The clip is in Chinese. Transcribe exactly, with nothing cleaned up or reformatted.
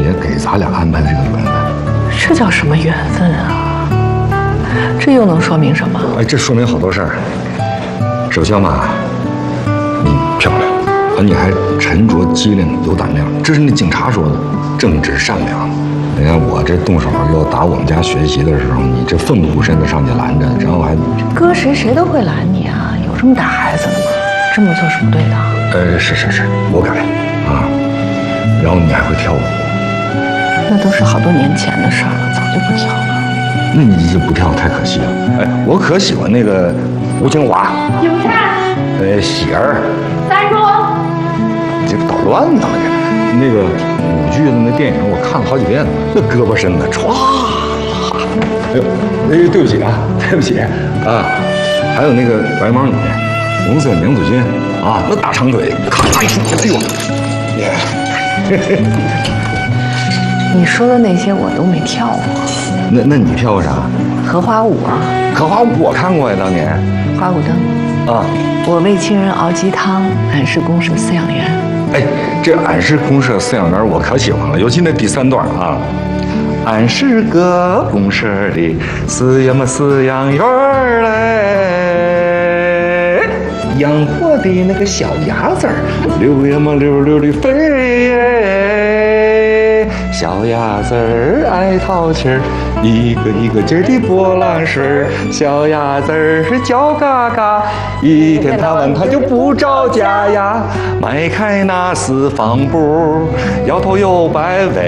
也给咱俩安排的这个缘分。 这叫什么缘分啊？这又能说明什么？ 哎，这说明好多事儿。首先嘛，你漂亮，啊，你还沉着机灵有胆量，这是那警察说的，正直善良。你看我这动手要打我们家学习的时候，你这奋不顾身的上去拦着，然后还…… 搁谁谁都会拦你啊，有这么打孩子的吗？这么做是不对的。 呃，是是是，我改啊。然后你还会跳舞， 那都是好多年前的事儿了，早就不跳了。 那你这不跳太可惜了。哎，我可喜欢那个吴清华。 有菜。 呃，喜儿。 三叔。 这捣乱呢，这那个舞剧的那电影我看了好几遍呢，那胳膊伸的歘。哎呦，哎，对不起啊，对不起啊。还有那个白毛女，红色娘子军啊，那大长腿，咔嚓一出，哎呦，耶！ 你说的那些我都没跳过。 那那你跳过啥？ 荷花舞啊。 荷花舞我看过呀，当年。 花鼓灯。啊。我为情人熬鸡汤，俺是公社饲养员。 哎，这俺是公社饲养员，我可喜欢了，尤其那第三段啊。俺是个公社的饲养么饲养员嘞，养活的那个小鸭子儿溜呀么溜溜的飞，小鸭子儿爱淘气儿，一个一个劲儿的拨浪水儿，小鸭子儿是叫嘎嘎，一天到晚它就不着家呀，迈开那四方步，摇头又摆尾